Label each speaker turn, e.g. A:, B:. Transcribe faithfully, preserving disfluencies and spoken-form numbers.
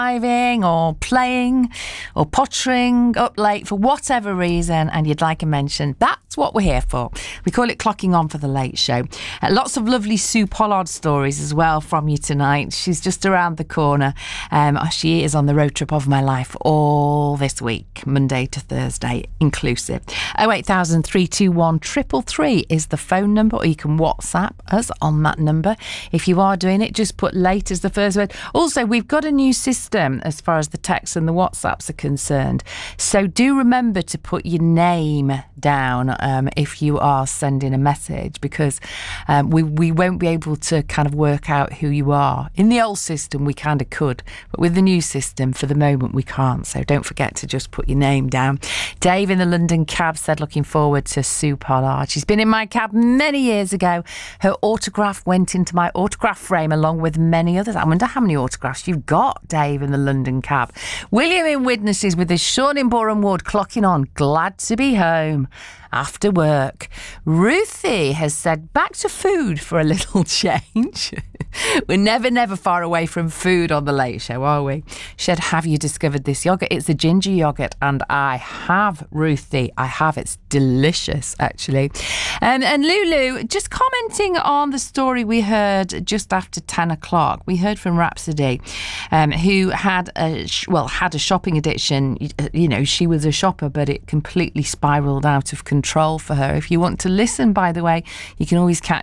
A: driving or playing or pottering up late for whatever reason and you'd like a mention, that's what we're here for. We call it Clocking On for the Late Show. Uh, lots of lovely Sue Pollard stories as well from you tonight. She's just around the corner. Um, she is on the road trip of my life all this week, Monday to Thursday inclusive. oh eight thousand, three two one, three three three is the phone number, or you can WhatsApp us on that number. If you are doing it, just put late as the first word. Also, we've got a new system as far as the texts and the WhatsApps are concerned. So do remember to put your name down um, if you are sending a message, because um, we, we won't be able to kind of work out who you are. In the old system, we kind of could, but with the new system, for the moment, we can't. So don't forget to just put your name down. Dave in the London cab said, looking forward to Sue Pollard. She's been in my cab many years ago. Her autograph went into my autograph frame along with many others. I wonder how many autographs you've got, Dave in the London cab. William in Witnesses with his Sean in Boreham Wood, clocking on. Glad to be home after work. Ruthie has said, back to food for a little change. We're never, never far away from food on the Late Show, are we? She said, have you discovered this yoghurt? It's a ginger yoghurt, and I have, Ruthie. I have. It's delicious, actually. Um, and Lulu, just commenting on the story we heard just after ten o'clock. We heard from Rhapsody, um, who had a, well, had a shopping addiction. You know, she was a shopper, but it completely spiraled out of control for her. If you want to listen, by the way, you can always catch